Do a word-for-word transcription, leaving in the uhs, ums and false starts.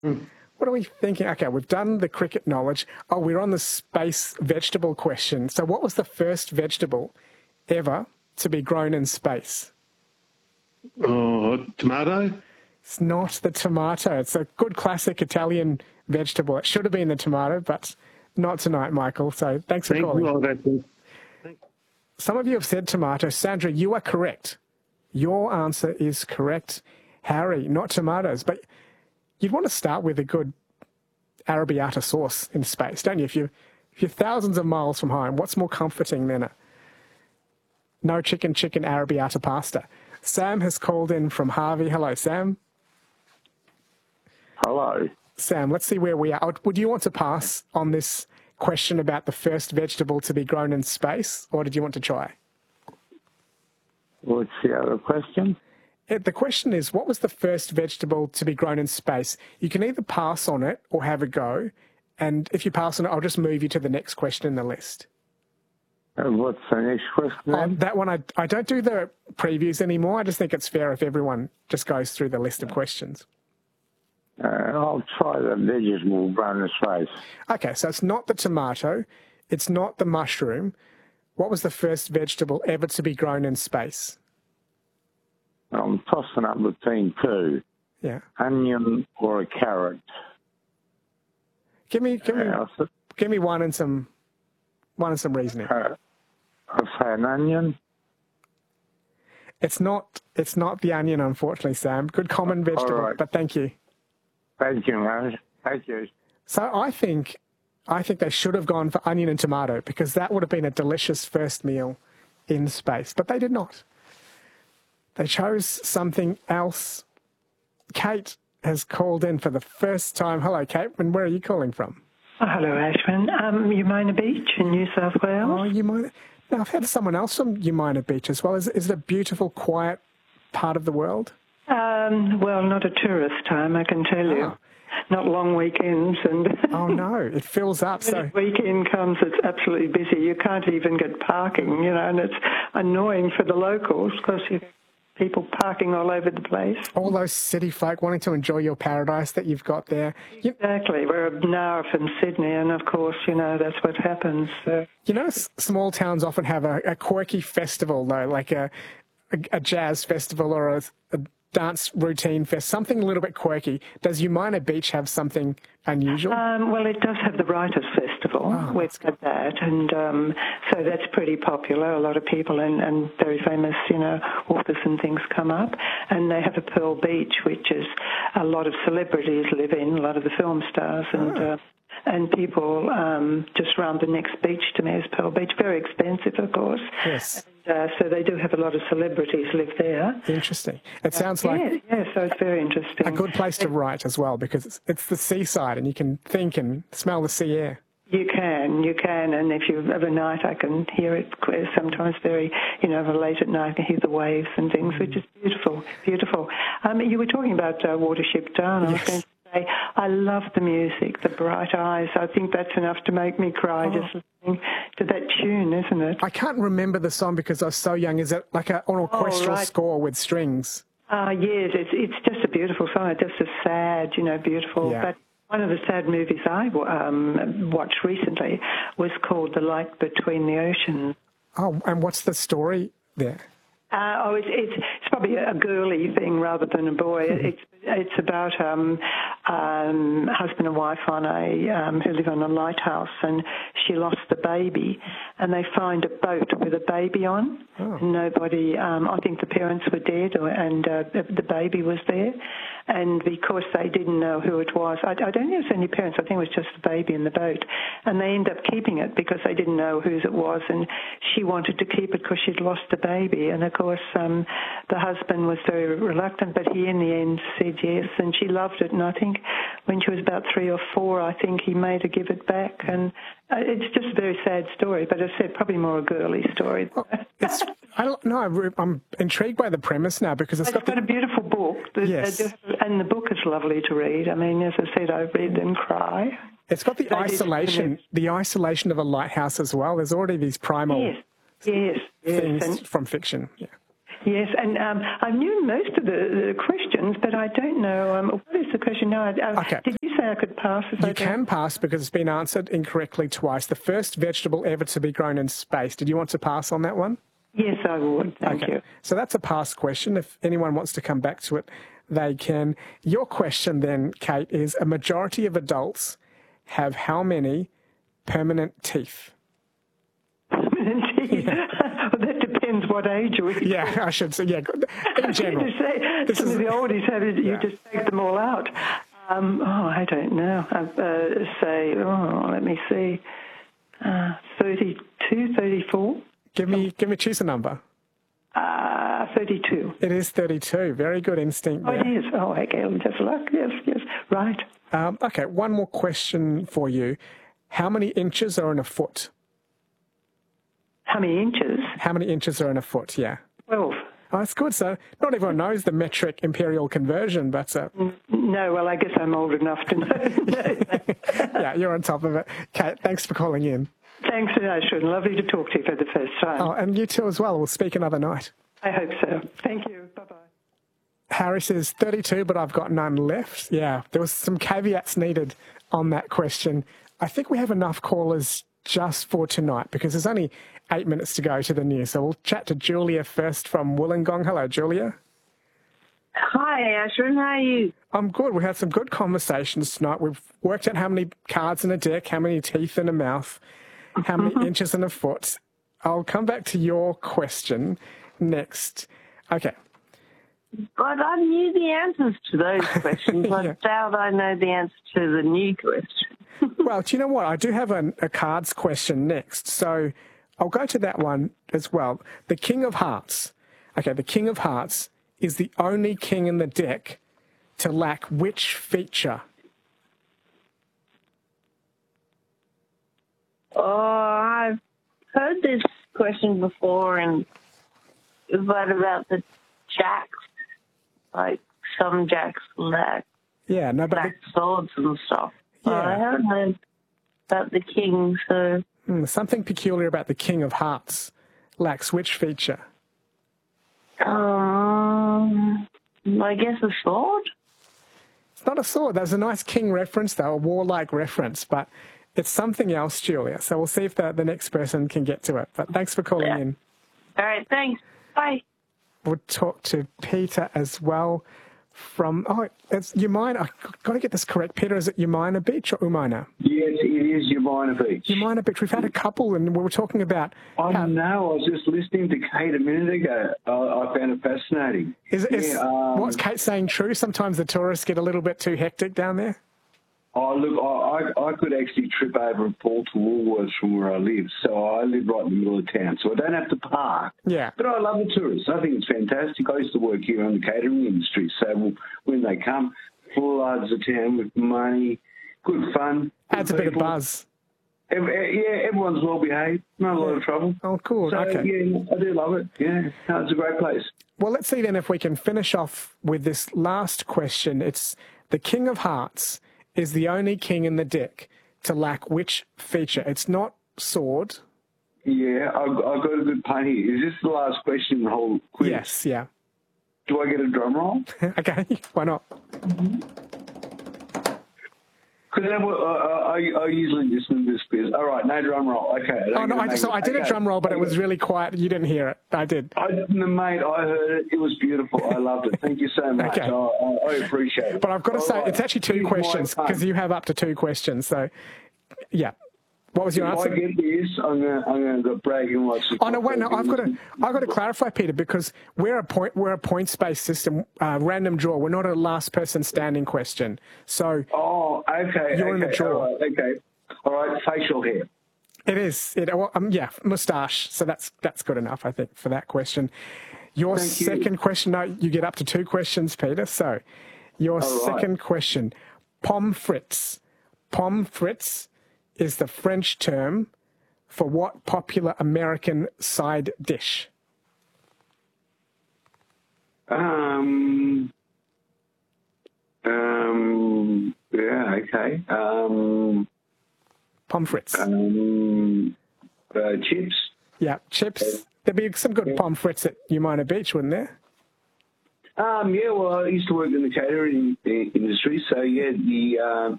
Mm. What are we thinking? Okay, we've done the cricket knowledge. Oh, we're on the space vegetable question. So what was the first vegetable ever to be grown in space? Oh, tomato? It's not the tomato. It's a good classic Italian vegetable. It should have been the tomato, but not tonight, Michael. So thanks for Thank calling. you all that. Some of you have said tomato. Sandra, you are correct. Your answer is correct. Harry, not tomatoes, but you'd want to start with a good arrabbiata sauce in space, don't you? If, you, if you're thousands of miles from home, what's more comforting than a no chicken, chicken arrabbiata pasta? Sam has called in from Harvey. Hello, Sam. Hello. Sam, let's see where we are. Would you want to pass on this question about the first vegetable to be grown in space, or did you want to try? What's the other question? The question is, what was the first vegetable to be grown in space? You can either pass on it or have a go. And if you pass on it, I'll just move you to the next question in the list. Uh, what's the next question? Oh, that one, I, I don't do the previews anymore. I just think it's fair if everyone just goes through the list of questions. Uh, I'll try the vegetable grown in space. Okay, so it's not the tomato. It's not the mushroom. What was the first vegetable ever to be grown in space? I'm tossing up between two. Yeah. Onion or a carrot. Give me, give me, Uh, I'll, give me one and some, one and some reasoning. uh, I'll say an onion. It's not, it's not the onion, unfortunately, Sam. Good common vegetable, right. but thank you. Thank you, man. Thank you. So I think, I think they should have gone for onion and tomato because that would have been a delicious first meal in space, but they did not. They chose something else. Kate has called in for the first time. Hello, Kate, and where are you calling from? Oh, hello, Ashwin. Um, Umina Beach in New South Wales. Oh, Umina. Now, I've had someone else from Umina Beach as well. Is, is it a beautiful, quiet part of the world? Um, well, not a tourist time, I can tell you. Oh. Not long weekends. And oh, no, it fills up. When so the weekend comes, it's absolutely busy. You can't even get parking, you know, and it's annoying for the locals because you people parking all over the place. All those city folk wanting to enjoy your paradise that you've got there. You, exactly. We're an hour from Sydney, and of course, you know, that's what happens. So. You know, small towns often have a, a quirky festival, though, like a, a, a jazz festival or a, a dance routine fest, something a little bit quirky. Does Umina Beach have something unusual? Um, well, it does have the Writers' Festival. Oh, We've got that, and um, so that's pretty popular. A lot of people and, and very famous, you know, authors and things come up. And they have a Pearl Beach, which is a lot of celebrities live in, a lot of the film stars, and oh. uh, and people um, just round the next beach to me is Pearl Beach. Very expensive, of course. Yes. And, uh, so they do have a lot of celebrities live there. Interesting. It sounds uh, like yeah, yeah, so it's very interesting. A good place to write as well because it's, it's the seaside and you can think and smell the sea air. You can, you can, and if you have a night, I can hear it sometimes very, you know, late at night, I can hear the waves and things, which is beautiful, beautiful. Um, you were talking about uh, Watership Down. I was Yes. going to say, I love the music, the bright eyes. I think that's enough to make me cry Oh. just listening to that tune, isn't it? I can't remember the song because I was so young. Is it like a, an orchestral Oh, right. score with strings? Uh, yes, it's, it's just a beautiful song. It's just a sad, you know, beautiful. Yeah. But one of the sad movies I um, watched recently was called The Light Between the Oceans. Oh, and what's the story there? Uh, oh, it's, it's it's probably a girly thing rather than a boy. Mm-hmm. It's it's about um, um, husband and wife on a um, who live on a lighthouse, and she lost the baby, and they find a boat with a baby on. Oh. And nobody, um, I think the parents were dead, or, and uh, the, the baby was there, and because they didn't know who it was, I, I don't think it was any parents. I think it was just the baby in the boat, and they end up keeping it because they didn't know whose it was, and she wanted to keep it because she'd lost the baby, and of course um, the husband was very reluctant, but he in the end said yes, and she loved it. And I think when she was about three or four, I think he made her give it back, and uh, it's just a very sad story. But as I said, probably more a girly story. Well, it's, I don't know. I'm intrigued by the premise now because it's, it's got, got the, a beautiful book. The, Yes. the, and the book is lovely to read. I mean, as I said, I read and cry. it's got the They did isolation, connect. the isolation of a lighthouse as well. There's already these primal Yes, yes, yes. things And from fiction. Yeah. Yes, and um, I knew most of the, the questions, but I don't know. Um, what is the question now? Uh, Okay. Did you say I could pass? If You I can pass because it's been answered incorrectly twice. The first vegetable ever to be grown in space. Did you want to pass on that one? Yes, I would. Thank Okay. you. So that's a pass question. If anyone wants to come back to it, they can. Your question then, Kate, is a majority of adults have how many permanent teeth? Permanent teeth. Well, that depends what age you're in. Yeah, I should say, yeah, in general. To say, This some is- of the oldies have it, you Yeah. just take them all out. Um, oh, I don't know. Uh, uh, say, oh, let me see, uh, thirty-two, thirty-four, Give me, give me, choose a number. uh, thirty-two. It is thirty-two. Very good instinct Oh, there. it is. Oh, okay, just luck. Yes, yes, right. Um, okay, one more question for you. How many inches are in a foot? How many inches? How many inches are in a foot? Yeah. Twelve. Oh, that's good. So not everyone knows the metric imperial conversion, but uh, No, well, I guess I'm old enough to know. yeah, you're on top of it. Kate, thanks for calling in. Thanks, Ashwin. Lovely to talk to you for the first time. Oh, and you too as well. We'll speak another night. I hope so. Thank you. Bye-bye. Harry says thirty-two, but I've got none left. Yeah, there was some caveats needed on that question. I think we have enough callers just for tonight because there's only eight minutes to go to the news. So we'll chat to Julia first from Wollongong. Hello, Julia. Hi, Ashwin. How are you? I'm good. We had some good conversations tonight. We've worked out how many cards in a deck, how many teeth in a mouth, how many inches in a foot. I'll come back to your question next. Okay. But I knew the answers to those questions. Yeah. I doubt I know the answer to the new question. Well, do you know what? I do have a, a cards question next. So I'll go to that one as well. The King of Hearts. Okay, the King of Hearts is the only king in the deck to lack which feature? Oh, I've heard this question before, and what about the jacks? Like some jacks lack, Yeah, no, but lack swords and stuff. Yeah. Uh, I haven't heard about the king, so hmm, something peculiar about the King of Hearts lacks which feature? um, I guess a sword. It's not a sword. There's a nice king reference, though, a warlike reference, but it's something else, Julia. So we'll see if the, the next person can get to it. But thanks for calling Yeah. in. All right, thanks. Bye. We'll talk to Peter as well from, oh, it's Umina. I've got to get this correct. Peter, is it Umina Beach or Umina? Yes, it is Umina Beach. Umina Beach. We've had a couple and we were talking about I how, know. I was just listening to Kate a minute ago. I, I found it fascinating. is, is Yeah, um, what's Kate saying true? Sometimes the tourists get a little bit too hectic down there. Oh, look, I, I, I could actually trip over and fall to Woolworths from where I live. So I live right in the middle of town, so I don't have to park. Yeah. But I love the tourists. I think it's fantastic. I used to work here in the catering industry, so when they come, floods the town with money, good fun. good Adds a bit of people. buzz. Ev- Yeah, everyone's well behaved, not a lot of trouble. Oh, cool. So, Okay. yeah, I do love it. Yeah, no, it's a great place. Well, let's see then if we can finish off with this last question. It's the King of Hearts is the only king in the deck to lack which feature? It's not sword. Yeah, I've, I've got a good pun here. Is this the last question in the whole quiz? Yes, yeah. Do I get a drum roll? Okay, why not? Because I, I, I usually listen to this quiz. All right, no drum roll. Okay. I don't Oh, no, get I, to just, make I it. did a Okay. drum roll, but it was Okay. really quiet. You didn't hear it. I did. I, mate, I heard it. It was beautiful. I loved it. Thank you so much. Okay. I, I, I appreciate it. But I've got to All say, right. it's actually two Here's my questions pun. because you have up to two questions. So, yeah. What was your If answer? I get this, I'm going I'm going to brag and watch it. Oh no! Wait, no. I've got to. I've got to clarify, Peter, because we're a point. We're a points-based system, uh, random draw. We're not a last person standing question. So Oh, okay. You're in the okay, draw. All right, okay. All right, facial hair. it is. It. Well, um, yeah, moustache. So that's that's good enough, I think, for that question. Your Thank you. second question. No, you get up to two questions, Peter. So your right. second question: pommes frites. Pommes frites is the French term for what popular American side dish? Um. Um. Yeah. Okay. Um. Pommes frites. Um. Uh, chips. Yeah, chips. There'd be some good Yeah. pommes frites at Umina Beach, wouldn't there? Um, yeah, well, I used to work in the catering i- industry, so yeah, the uh,